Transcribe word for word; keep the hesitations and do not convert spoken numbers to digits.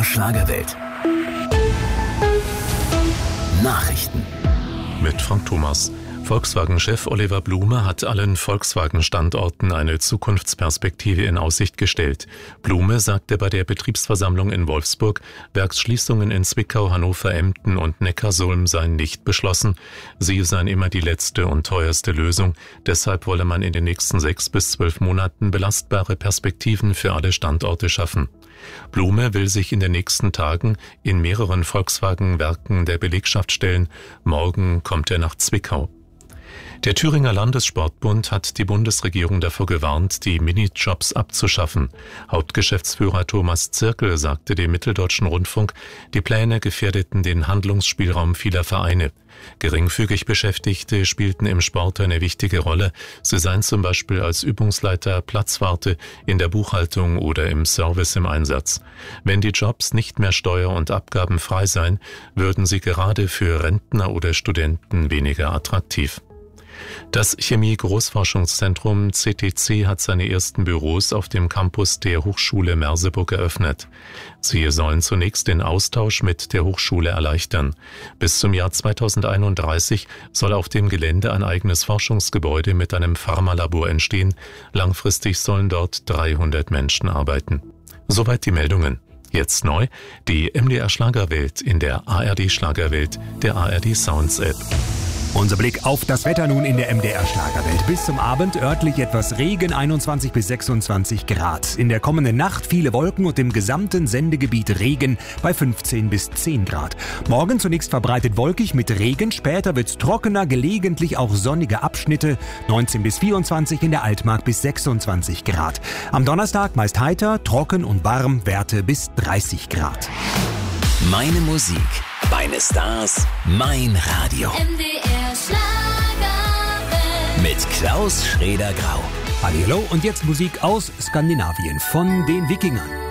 R Schlagerwelt. Nachrichten mit Frank Thomas. Volkswagen-Chef Oliver Blume hat allen Volkswagen-Standorten eine Zukunftsperspektive in Aussicht gestellt. Blume sagte bei der Betriebsversammlung in Wolfsburg, Werksschließungen in Zwickau, Hannover, Emden und Neckarsulm seien nicht beschlossen. Sie seien immer die letzte und teuerste Lösung. Deshalb wolle man in den nächsten sechs bis zwölf Monaten belastbare Perspektiven für alle Standorte schaffen. Blume will sich in den nächsten Tagen in mehreren Volkswagen-Werken der Belegschaft stellen. Morgen kommt er nach Zwickau. Der Thüringer Landessportbund hat die Bundesregierung davor gewarnt, die Minijobs abzuschaffen. Hauptgeschäftsführer Thomas Zirkel sagte dem Mitteldeutschen Rundfunk, die Pläne gefährdeten den Handlungsspielraum vieler Vereine. Geringfügig Beschäftigte spielten im Sport eine wichtige Rolle. Sie seien zum Beispiel als Übungsleiter, Platzwarte, in der Buchhaltung oder im Service im Einsatz. Wenn die Jobs nicht mehr steuer- und abgabenfrei seien, würden sie gerade für Rentner oder Studenten weniger attraktiv. Das Chemie-Großforschungszentrum C T C hat seine ersten Büros auf dem Campus der Hochschule Merseburg eröffnet. Sie sollen zunächst den Austausch mit der Hochschule erleichtern. Bis zum Jahr zweitausendeinunddreißig soll auf dem Gelände ein eigenes Forschungsgebäude mit einem Pharmalabor entstehen. Langfristig sollen dort dreihundert Menschen arbeiten. Soweit die Meldungen. Jetzt neu, die M D R Schlagerwelt in der A R D Schlagerwelt, der A R D Sounds App. Unser Blick auf das Wetter nun in der M D R Schlagerwelt. Bis zum Abend örtlich etwas Regen, einundzwanzig bis sechsundzwanzig Grad. In der kommenden Nacht viele Wolken und im gesamten Sendegebiet Regen bei fünfzehn bis zehn Grad. Morgen zunächst verbreitet wolkig mit Regen, später wird's trockener, gelegentlich auch sonnige Abschnitte, neunzehn bis vierundzwanzig, in der Altmark bis sechsundzwanzig Grad. Am Donnerstag meist heiter, trocken und warm, Werte bis dreißig Grad. Meine Musik, meine Stars, mein Radio. M D R Schlagerwelt. Mit Klaus Schrader-Grau. Hallo und jetzt Musik aus Skandinavien von den Wikingern.